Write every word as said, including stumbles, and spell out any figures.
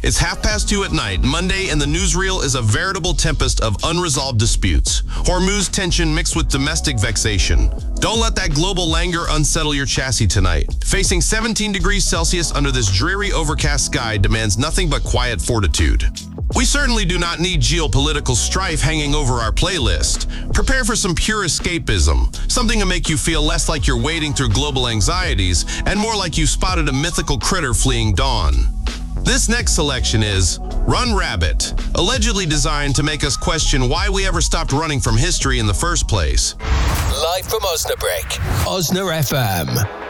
It's half past two at night, Monday, and the newsreel is a veritable tempest of unresolved disputes. Hormuz tension mixed with domestic vexation. Don't let that global languor unsettle your chassis tonight. Facing seventeen degrees Celsius under this dreary overcast sky demands nothing but quiet fortitude. We certainly do not need geopolitical strife hanging over our playlist. Prepare for some pure escapism, something to make you feel less like you're wading through global anxieties and more like you spotted a mythical critter fleeing dawn. This next selection is Run Rabbit, allegedly designed to make us question why we ever stopped running from history in the first place. Live from Osnabrück, Osna F M.